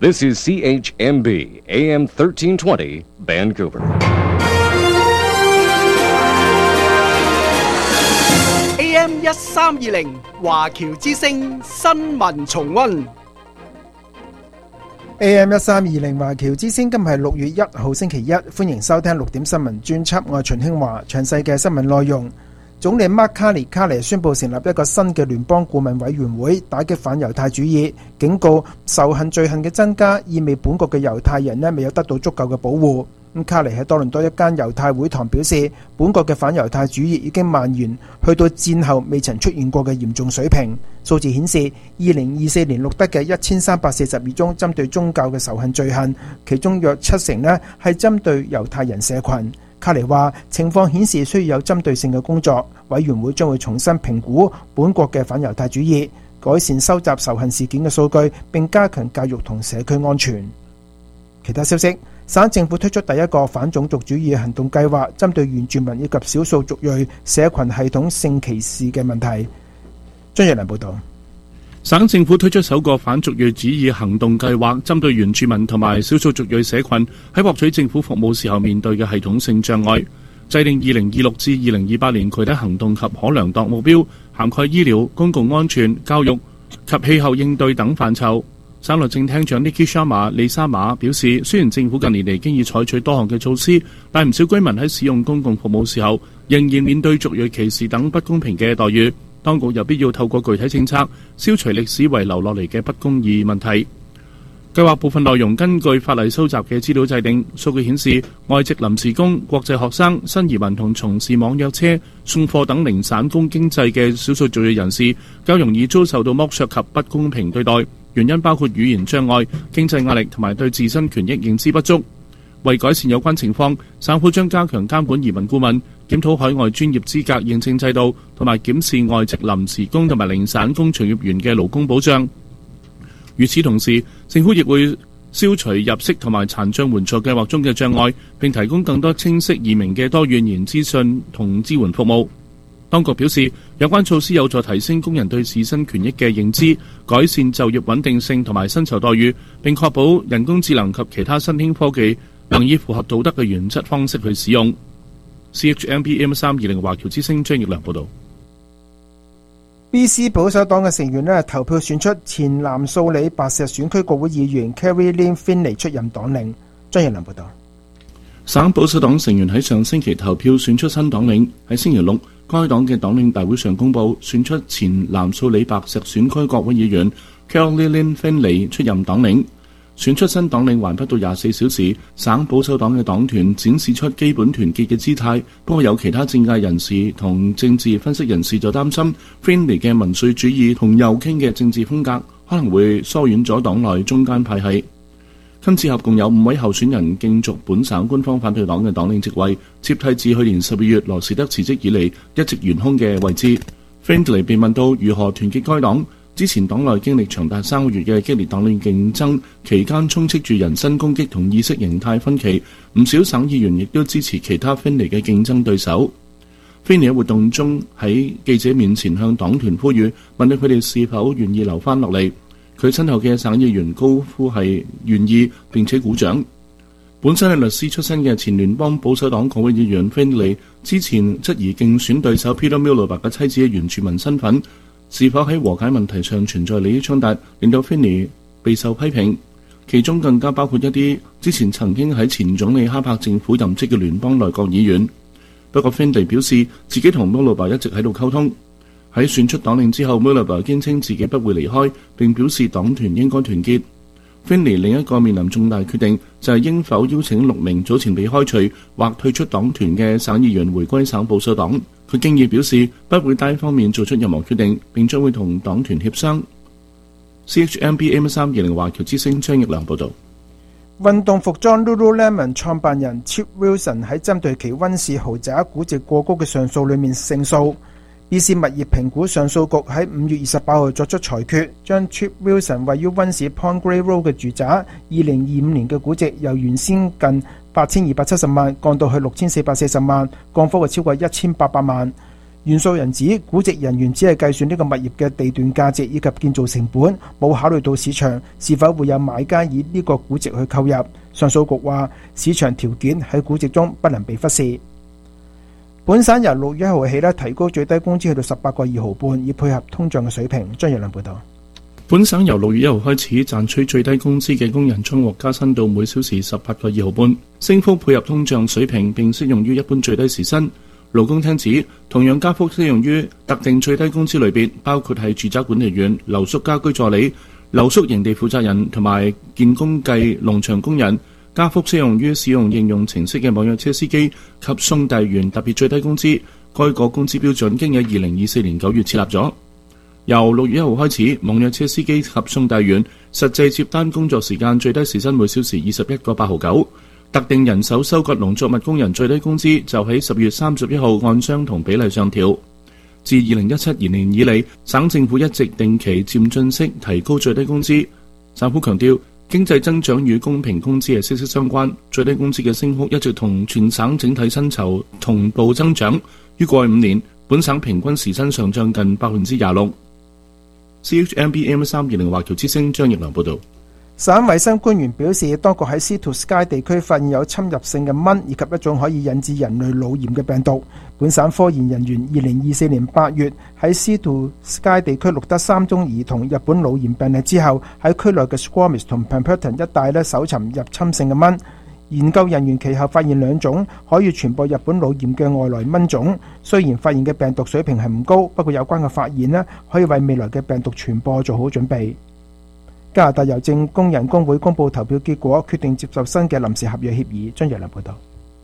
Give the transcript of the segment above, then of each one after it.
This is CHMB AM 1320 Vancouver. AM 1320華僑之聲新聞重溫。 AM 1320華僑之聲，今日係6月1號星期一，歡迎收聽6點新聞專輯。我係秦興華，詳細嘅新聞內容。總理麥卡尼宣布成立一個新嘅聯邦顧問委員會，打擊反猶太主義，警告仇恨罪行嘅增加意味本國嘅猶太人未有得到足夠嘅保護。卡尼喺多倫多一間猶太會堂表示，本國嘅反猶太主義已經蔓延去到戰後未曾出現過嘅嚴重水平。數字顯示，2024年錄得嘅1342宗針對宗教嘅仇恨罪行，其中約70%係針對猶太人社群。卡尼話，情況顯示需要有針對性嘅工作，委員會將會重新評估本國嘅反猶太主義，改善收集仇恨事件嘅數據，並加強教育同社區安全。其他消息，省政府推出第一個反種族主義行動計劃，針對原住民以及少數族裔社群系統性歧視嘅問題。張若良報道。 省政府推出首個反族裔主義行動計劃，針對原住民同埋少數族裔社群喺獲取政府服務時候面對嘅系統性障礙，制定2026至2028年具體行動及可量度目標，涵蓋醫療、公共安全、教育及氣候應對等範疇。省律政廳長 Nikki Sharma 利沙馬表示，雖然政府近年嚟經已採取多項嘅措施，但唔少居民喺使用公共服務時候仍然面對族裔歧視等不公平嘅待遇。當局有必要透過具體政策消除歷史遺留落嚟嘅不公義問題。計劃部分內容根據法例收集嘅資料制定，數據顯示外籍臨時工、國際學生、新移民同從事網約車、送貨等零散工經濟嘅少數族裔人士較容易遭受到剝削及不公平對待，原因包括語言障礙、經濟壓力同埋對自身權益認知不足。為改善有關情況，省府將加強監管移民顧問，檢討海外專業資格認證制度，同埋檢視外籍臨時工同埋零散工從業員嘅勞工保障。與此同時，政府亦會消除入息同埋殘障援助計劃中嘅障礙，並提供更多清晰易明嘅多語言資訊同支援服務。當局表示，有關措施有助提升工人對自身權益嘅認知，改善就業穩定性同埋薪酬待遇，並確保人工智能及其他新興科技能以符合道德嘅原則方式去使用。CHMB AM320華僑之聲張奕良報導。 BC 保守黨嘅成員投票選出前南素里白石選區國會議員 Carrie Lynn Finlay 出任黨領。張奕良報導。 省保守黨成員喺上星期投票選出新黨領，喺星期六，該黨嘅黨領大會上公佈選出前南素里白石選區國會議員 Carrie Lynn Finlay 出任黨領。選出新黨領還不到24小時，省保守黨嘅黨團展示出基本團結嘅姿態。不過有其他政界人士同政治分析人士就擔心 Finlay 嘅民粹主義同右傾嘅政治風格可能會疏遠咗黨內中間派系。今次合共有5位候選人競逐本省官方反對黨嘅黨領職位，接替自去年12月羅士德辭職以嚟一直懸空嘅位置。Finlay 被問到如何團結該黨，之前黨內經歷長達3個月嘅激烈黨領競爭，期間充斥住人身攻擊同意識形態分歧，唔少省議員亦都支持其他 Finlay 嘅競爭對手。Finlay 喺活動中喺記者面前向黨團呼籲，問到佢哋是否願意留返落嚟。佢身後嘅省議員高呼係願意，並且鼓掌。本身係律師出身嘅前聯邦保守黨國會議員 Finlay 之前質疑競選對手 Peter Miliband 嘅妻子嘅原住民身份是否喺和解問題上存在利益衝突，令到 Finlay 備受批評。其中更加包括一啲之前曾經喺前總理哈柏政府任職嘅聯邦內閣議員。不過 Finlay 表示自己同 Miliband 一直喺度溝通。喺選出黨領之後 Miliband 堅稱自己不會離開，並表示黨團應該團結。Finlay 另一個面臨重大決定就係應否邀請6名早前被開除或退出黨團嘅省議員回歸省保守黨。佢經已表示不會單方面做出任何決定，並將會同黨團協商。CHMB AM320華僑之聲張奕良報導。 運動服裝 Lululemon 創辦人 Chip Wilson 喺針對其溫氏豪宅估值過高嘅上訴裏面勝訴。BC 物業評估上訴局喺5月28號作出裁決，將 Chip Wilson 位於溫市 Pond Grey Road 嘅住宅2025年嘅估值由原先近8270萬降到去6440萬，降幅係超過1800萬。 袁素人指估值人員只係計算呢個物業嘅地段價值以及建造成本，冇考慮到市場是否會有買家以呢個估值去購入。上訴局話市場條件喺估值中不能被忽視。本省由6月1號起提高最低工資去到18個2毫半，以配合通脹嘅水平。張若良報導。 本省由6月1號開始賺取最低工資嘅工人將獲加薪到每小時18個2毫半，升幅配合通脹水平並適用於一般最低時薪。勞工廳指，同樣加幅適用於特定最低工資類別，包括係住宅管理員、留宿家居助理、留宿營地負責人同埋建工計農場工人。加幅適用於使用應用程式嘅網約車司機及送遞員特別最低工資。該個工資標準經喺2024年9月設立咗。由6月1號開始，網約車司機及送遞員實際接單工作時間最低時薪每小時21個8毫9。特定人手收割農作物工人最低工資就喺10月31號按相同比例上調。自2017年以嚟，省政府一直定期漸進式提高最低工資。省府強調，經濟增長與公平工資係息息相關，最低工資嘅升幅一直同全省整體薪酬同步增長。於過去5年，本省平均時薪上漲近26%。CHMB AM320華僑之聲張奕良報導。 省衛生官員表示，當局喺 Sea-to Sky 地區發現有侵入性嘅蚊以及一種可以引致人類腦炎嘅病毒。本省科研人員2024年8月喺 Sea-to Sky 地區錄得3宗兒童日本腦炎病例之後，喺區內嘅 Squamish 同 Pemberton 一帶搜尋入侵性嘅蚊。研究人員其後發現2種可以傳播日本腦炎嘅外來蚊種。雖然發現嘅病毒水平係唔高，不過有關嘅發現可以為未來嘅病毒傳播做好準備。加拿大郵政工人工會公佈投票結果，決定接受新嘅臨時合約協議。張若良報導。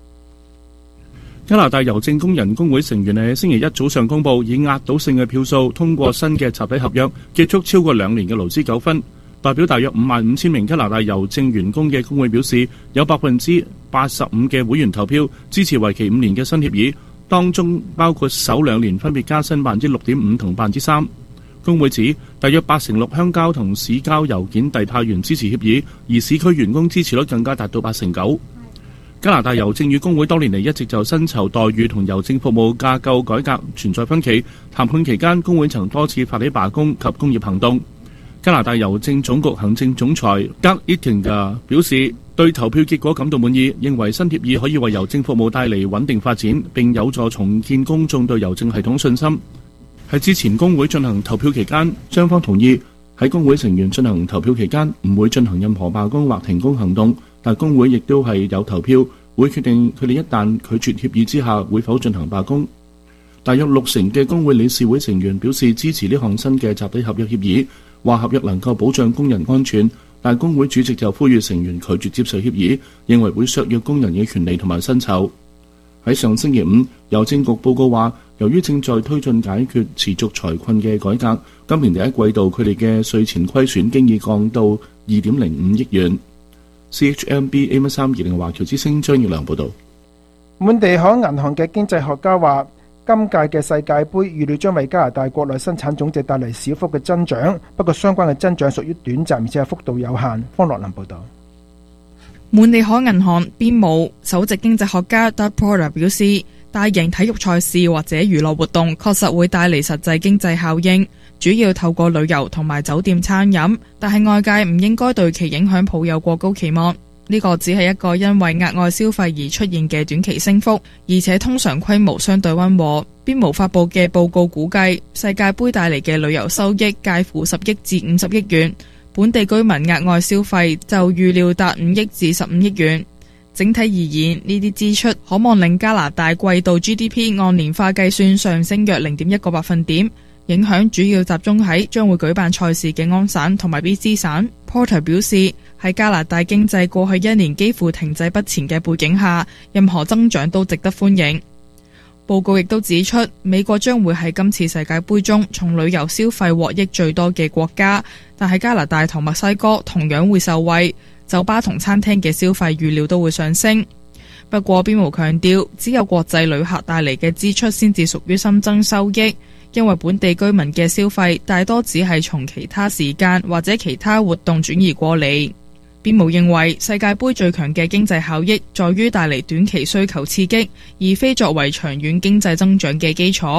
加拿大郵政工人工會成員喺星期一早上公佈，以壓倒性嘅票數通過新嘅集體合約，結束超過2年嘅勞資糾紛。代表大約55,000名加拿大郵政員工嘅工會表示，有85%嘅會員投票支持為期5年嘅新協議，當中包括首2年分別加薪6.5%同3%。工會指，大約86%鄉郊同市郊郵件遞派員支持協議，而市區員工支持率更加達到89%。加拿大郵政與工會多年嚟一直就薪酬待遇同郵政服務架構改革存在分歧。談判期間，工會曾多次發起罷工及工業行動。加拿大郵政總局行政總裁 Doug Ettinger 表示，對投票結果感到滿意，認為新協議可以為郵政服務帶嚟穩定發展，並有助重建公眾對郵政系統信心。喺之前工會進行投票期間，雙方同意喺工會成員進行投票期間唔會進行任何罷工或停工行動，但工會亦都係有投票，會決定佢哋一旦拒絕協議之下會否進行罷工。大約60%嘅工會理事會成員表示支持呢項新嘅集體合約協議，話合約能夠保障工人安全，但工會主席就呼籲成員拒絕接受協議，認為會削弱工人嘅權利同埋薪酬。喺上星期5，郵政局報告話，由於正在推進解決持續財困嘅改革，今年第一季度佢哋嘅稅前虧損經已降到2.05億元。CHMB AM320華僑之聲張奕良報導。 滿地可銀行嘅經濟學家話，今屆嘅世界盃預料將為加拿大國內生產總值帶嚟小幅嘅增長，不過相關嘅增長屬於短暫，而且係幅度有限。方樂林報導。 滿地可銀行邊務首席經濟學家 Doug Porter 表示，大型體育賽事或者娛樂活動確實會帶嚟實際經濟效應，主要透過旅遊同埋酒店餐飲，但係外界唔應該對其影響抱有過高期望。呢個只係一個因為額外消費而出現嘅短期升幅，而且通常規模相對溫和。邊務發佈嘅報告估計，世界盃帶嚟嘅旅遊收益介乎10億至50億元。本地居民額外消費就預料達5億至15億元。整體而言，呢啲支出可望令加拿大季度 GDP 按年化計算上升約0.1個百分點。影響主要集中喺將會舉辦賽事嘅安省同埋 BC 省。Porter 表示，喺加拿大經濟過去1年幾乎停滯不前嘅背景下，任何增長都值得歡迎。報告亦都指出，美國將會喺今次世界盃中從旅遊消費獲益最多嘅國家，但係加拿大同墨西哥同樣會受惠，酒吧同餐廳嘅消費預料都會上升。不過邊務強調，只有國際旅客帶嚟嘅支出先至屬於新增收益，因為本地居民嘅消費大多只係從其他時間或者其他活動轉移過嚟。邊務認為世界盃最強嘅經濟效益在於帶嚟短期需求刺激，而非作為長遠經濟增長嘅基礎。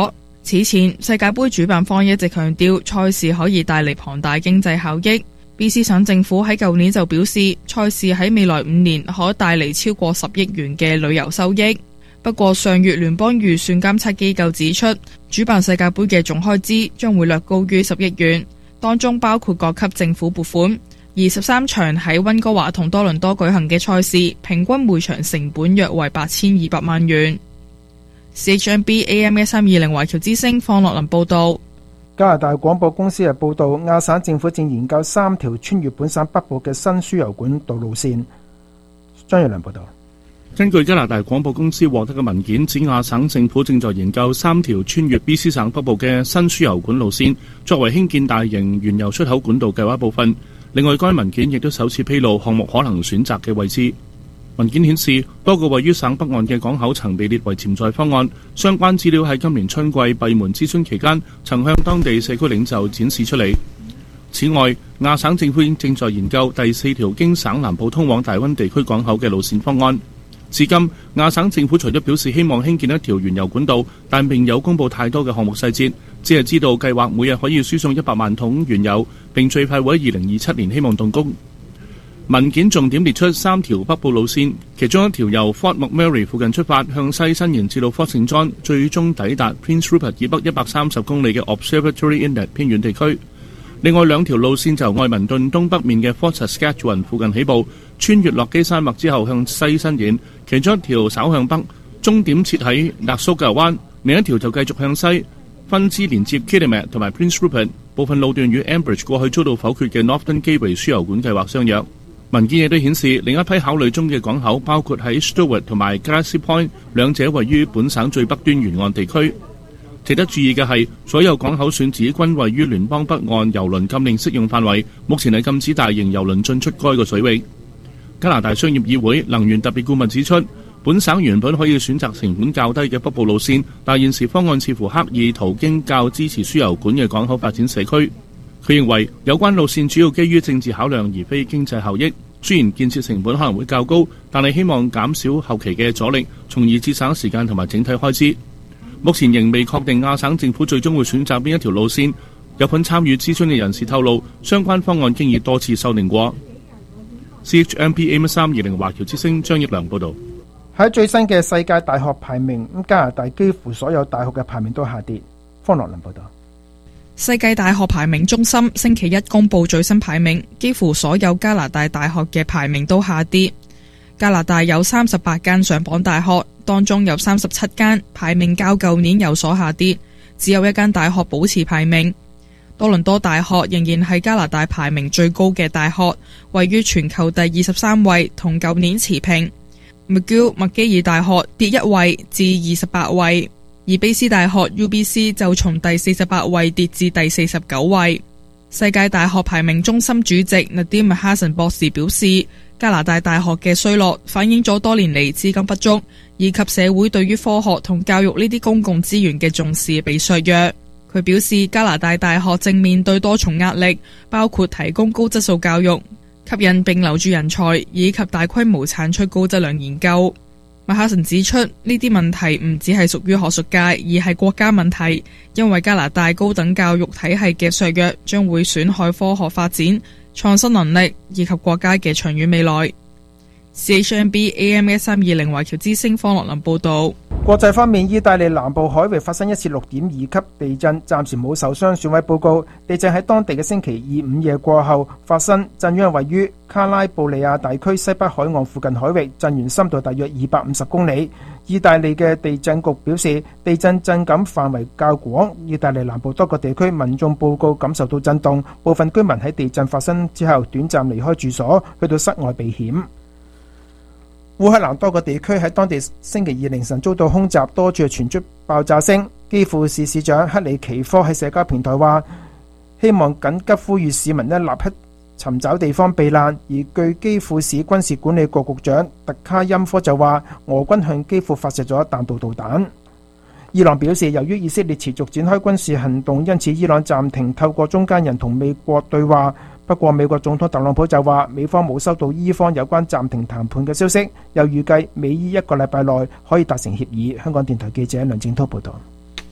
此前，世界盃主辦方一直強調賽事可以帶嚟龐大經濟效益。BC 省政府喺舊年就表示，賽事喺未來5年可帶嚟超過10億元嘅旅遊收益。不過上月聯邦預算監測機構指出，主辦世界盃嘅總開支將會略高於10億元，當中包括各級政府撥款。而13場喺溫哥華同多倫多舉行嘅賽事，平均每場成本約為8200萬元。CHMB AM1320 華僑之聲方樂林報道。 加拿大廣播公司係報道，亞省政府正研究3條穿越本省北部嘅新輸油管道路線。張若良報道。 根據加拿大廣播公司獲得嘅文件，指亞省政府正在研究3條穿越 BC 省北部嘅新輸油管路線，作為興建大型原油出口管道計劃部分。另外，該文件亦都首次披露項目可能選擇嘅位置。文件顯示，多個位於省北岸嘅港口曾被列為潛在方案。相關資料喺今年春季閉門諮詢期間，曾向當地社區領袖展示出嚟。此外，亞省政府已經正在研究第4條經省南部通往大溫地區港口嘅路線方案。至今，亞省政府除咗表示希望興建一條原油管道，但並有公布太多嘅項目細節，只係知道計劃每日可以輸送100萬桶原油，並最快會喺2027年希望動工。文件重點列出3條北部路線，其中一條由 Fort McMurray 附近出發，向西伸延至到 Fort St. John， 最終抵達 Prince Rupert 以北130公里嘅 Observatory Inlet 偏遠地區。另外2條路線就由愛民頓東北面嘅 Fort Saskatchewan 附近起步，穿越落基山脈之後向西伸延，其中一條稍向北，終點設喺納蘇格灣；另一條就繼續向西，分支連接 Kitimat 同埋 Prince Rupert， 部分路段與 Ambridge 過去遭到否決嘅 Northern Gateway 輸油管計劃相若。文件亦都顯示，另一批考慮中嘅港口包括喺 Stewart 同埋 Glassy Point， 兩者位於本省最北端沿岸地區。值得注意嘅係，所有港口選址均位於聯邦北岸郵輪禁令適用範圍，目前係禁止大型郵輪進出該個水域。加拿大商業議會能源特別顧問指出，本省原本可以選擇成本較低嘅北部路線，但現時方案似乎刻意途經較支持輸油管嘅港口發展社區。佢認為有關路線主要基於政治考量而非經濟效益，雖然建設成本可能會較高，但係希望減少後期嘅阻力，從而節省時間同埋整體開支。目前仍未確定亞省政府最終會選擇邊一條路線。有份參與諮詢嘅人士透露，相關方案經已多次修訂過。CHMP AM1320 華僑之聲張益良報導。 喺最新嘅世界大學排名，加拿大幾乎所有大學嘅排名都下跌。方樂林報導。 世界大學排名中心星期一公布最新排名，幾乎所有加拿大大學嘅排名都下跌。加拿大有38間上榜大學，當中有37間排名較舊年有所下跌，只有1間大學保持排名。多倫多大學仍然係加拿大排名最高嘅大學，位於全球第23位，同舊年持平。McGill 麥基爾大學跌1位至28位。而卑斯大學 UBC 就從第48位跌至第49位。世界大學排名中心主席 Nadim Hasan 博士表示，加拿大大學嘅衰落反映咗多年嚟資金不足，以及社會對於科學同教育呢啲公共資源嘅重視被削弱。佢表示，加拿大大學正面對多重壓力，包括提供高質素教育、吸引並留住人才，以及大規模產出高質量研究。麥哈臣指出，呢啲問題唔只係屬於學術界，而係國家問題，因為加拿大高等教育體系嘅削弱將會損害科學發展、創新能力以及國家嘅長遠未來。CHMB AM1320 華僑之聲方樂林報道。 國際方面，意大利南部海域發生一次6.2級地震，暫時冇受傷損毀報告。地震喺當地嘅星期二午夜過後發生，震央位於卡拉布里亞大區西北海岸附近海域，震源深度大約250公里。意大利嘅地震局表示，地震震感範圍較廣，意大利南部多個地區民眾報告感受到震動，部分居民喺地震發生之後短暫離開住所，去到室外避險。烏克蘭多個地區喺當地星期二凌晨遭到空襲，多處傳出爆炸聲。基輔市市長克里奇科喺社交平台話，希望緊急呼籲市民立刻尋找地方避難。而據基輔市軍事管理局局長特卡欽科就話，俄軍向基輔發射咗彈道導彈。伊朗表示，由於以色列持續展開軍事行動，因此伊朗暫停透過中間人同美國對話。不過美國總統特朗普就話，美方冇收到伊方有關暫停談判嘅消息，又預計美伊1個禮拜內可以達成協議。香港電台記者梁正濤報道。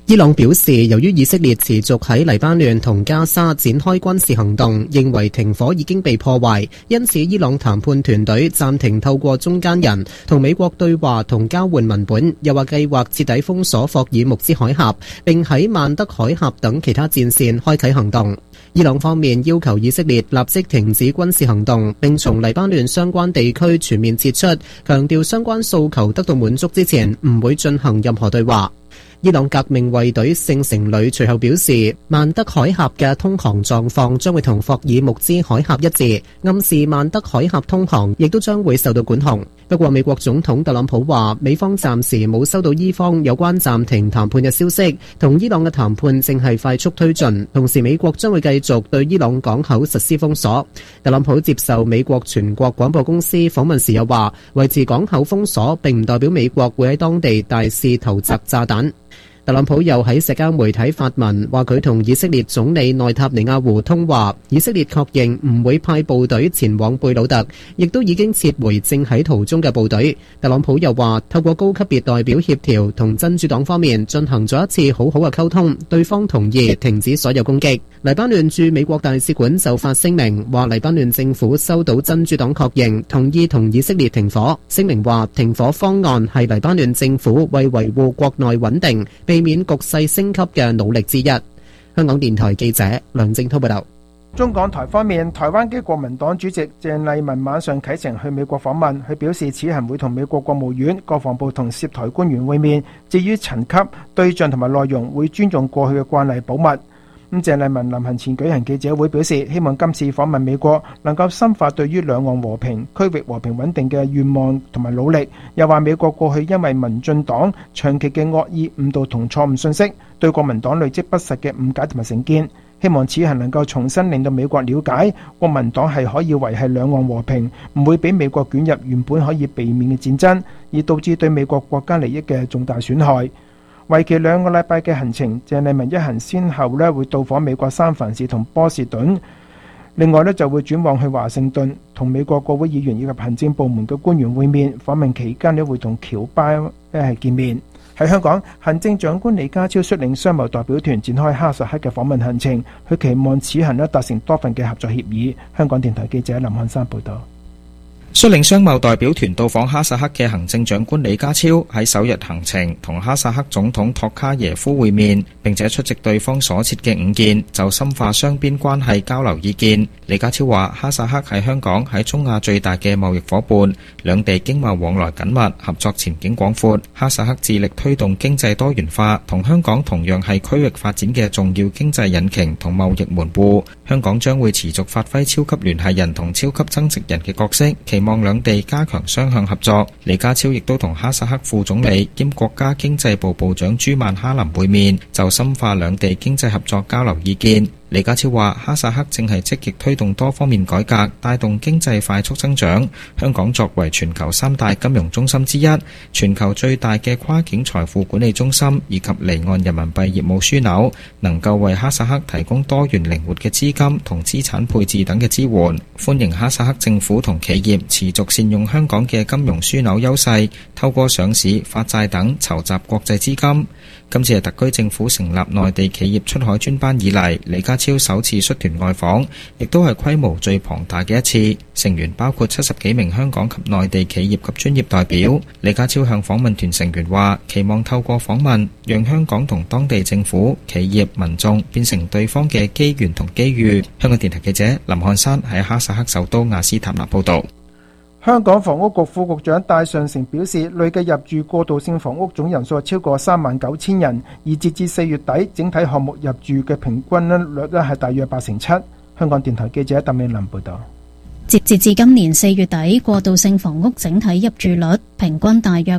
伊朗表示，由於以色列持續喺黎巴嫩同加沙展開軍事行動，認為停火已經被破壞，因此伊朗談判團隊暫停透過中間人同美國對話同交換文本，又話計劃徹底封鎖霍爾木茲海峽，並喺曼德海峽等其他戰線開啟行動。伊朗方面要求以色列立即停止軍事行動，並從黎巴嫩相關地區全面撤出，強調相關訴求得到滿足之前唔會進行任何對話。伊朗革命衛隊聖城旅隨後表示，曼德海峽嘅通航狀況將會同霍爾木茲海峽一致，暗示曼德海峽通航亦都將會受到管控。不過美國總統特朗普話，美方暫時冇收到伊方有關暫停談判嘅消息，同伊朗嘅談判正係快速推進，同時美國將會繼續對伊朗港口實施封鎖。特朗普接受美國全國廣播公司訪問時又話，維持港口封鎖並唔代表美國會喺當地大肆投擲炸彈。特朗普又喺社交媒體發文，話佢同以色列總理內塔尼亞胡通話，以色列確認唔會派部隊前往貝魯特，亦都已經撤回正喺途中嘅部隊。特朗普又話，透過高級別代表協調同真主黨方面進行咗一次好好嘅溝通，對方同意停止所有攻擊。黎巴嫩駐美國大使館就發聲明，話黎巴嫩政府收到真主黨確認，同意同以色列停火。聲明話，停火方案係黎巴嫩政府為維護國內穩定，避免局勢升級嘅努力之一。香港電台記者梁正滔報道。 中港台方面，台灣嘅國民黨主席鄭麗文晚上啟程去美國訪問，佢表示此行會同美國國務院、國防部同涉台官員會面，至於層級、對象同埋內容會尊重過去嘅慣例保密。鄭麗文臨行前舉行記者會，表示希望今次訪問美國能夠深化對於兩岸和平、區域和平穩定嘅願望同埋努力。又話美國過去因為民進黨長期嘅惡意誤導同錯誤信息，對國民黨累積不實嘅誤解同埋成見，希望此行能夠重新令到美國了解國民黨係可以維繫兩岸和平，唔會俾美國捲入原本可以避免嘅戰爭，而導致對美國國家利益嘅重大損害。為期2個禮拜嘅行程，鄭麗文一行先後會到訪美國三藩市同波士頓，另外就會轉往去華盛頓，同美國國會議員以及行政部門嘅官員會面。訪問期間會同喬拜見面。喺香港，行政長官李家超率領商貿代表團展開哈薩克嘅訪問行程，佢期望此行達成多份嘅合作協議。香港電台記者林漢山報道。 率領商貿代表團到訪哈薩克嘅行政長官李家超喺首日行程同哈薩克總統托卡耶夫會面，並且出席對方所設嘅午宴，就深化雙邊關係交流意見。李家超話，哈薩克係香港喺中亞最大嘅貿易夥伴，兩地經貿往來緊密，合作前景廣闊。哈薩克致力推動經濟多元化，同香港同樣係區域發展嘅重要經濟引擎同貿易門戶。香港將會持續發揮超級聯繫人同超級增值人嘅角色，期望兩地加強雙向合作。李家超亦都同哈薩克副總理兼國家經濟部部長朱曼哈林會面，就深化兩地經濟合作交流意見。李家超話，哈薩克正係積極推動多方面改革，帶動經濟快速增長。香港作為全球3大金融中心之一，全球最大嘅跨境財富管理中心，以及離岸人民幣業務樞紐，能夠為哈薩克提供多元靈活嘅資金同資產配置等嘅支援。歡迎哈薩克政府同企業持續善用香港嘅金融樞紐優勢，透過上市、發債等籌集國際資金。今次係特區政府成立內地企業出海專班以嚟，李家超首次率團外訪，亦都係規模最龐大嘅一次。成員包括70幾名香港及內地企業及專業代表。李家超向訪問團成員話，期望透過訪問，讓香港同當地政府、企業、民眾變成對方嘅機緣同機遇。香港電台記者林漢山喺哈薩克首都亞斯塔納報道。 香港房屋局副局長戴尚成表示，累計入住過渡性房屋總人數超過39000人，而截至4月底，整體項目入住嘅平均率係大約87%。香港電台記者鄧美琳報道。 截至今年4月底，過渡性房屋整體入住率平均大約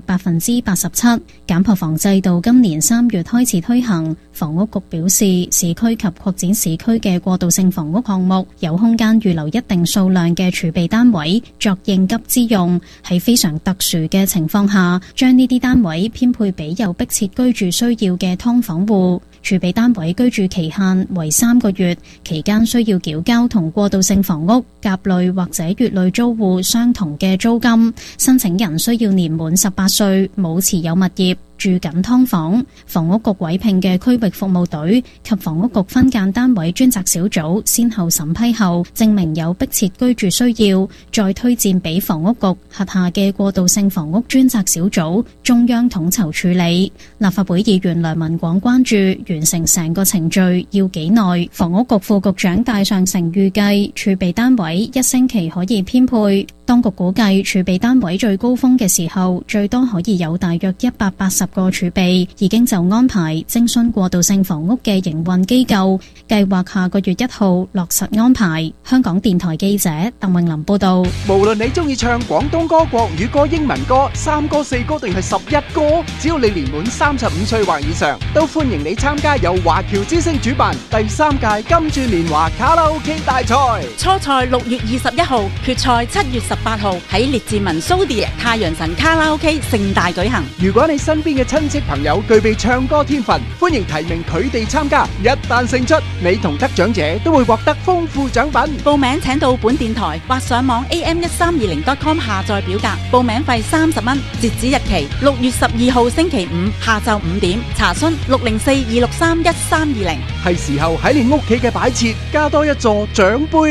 87%。減破房制度今年3月開始推行，房屋局表示，市區及擴展市區嘅過渡性房屋項目有空間預留一定數量嘅儲備單位作應急之用，喺非常特殊嘅情況下，將呢啲單位編配俾有迫切居住需要嘅劏房戶。儲備單位居住期限為3個月，期間需要繳交同過渡性房屋甲類或者乙類租戶相同嘅租金。申請人需要年滿18歲，冇持有物業。 住緊劏房。房屋局委聘嘅區域服務隊及房屋局分間單位專責小組先後審批後，證明有迫切居住需要，再推薦俾房屋局轄下嘅過渡性房屋專責小組中央統籌處理。立法會議員梁文廣關注完成成個程序要幾耐？房屋局副局長戴尚成預計儲備單位1星期可以編配。當局估計儲備單位最高峰嘅時候，最多可以有大約180個儲備，已經就安排徵詢過渡性房屋嘅營運機構，計劃下個月1號落實安排。香港電台記者鄧穎琳報道。 無論你中意唱廣東歌、國語歌、英文歌、3歌、4歌定係11歌，只要你年滿35歲或以上，都歡迎你參加由華僑之聲主辦第3屆金鑽年華卡拉 OK 大賽。 初賽6月21號，決賽7月18號喺列治文蘇迪太陽神卡拉 OK 盛大舉行。 如果你身邊嘅親戚朋友具備唱歌天分，歡迎提名佢哋參加。一旦勝出，你同得獎者都會獲得豐富獎品。 報名請到本電台或上網 am1320.com 下載表格，報名費30蚊，截止日期6月12號星期五下晝5點。查詢604-263-1320。 係時候喺你屋企嘅擺設加多一座獎杯。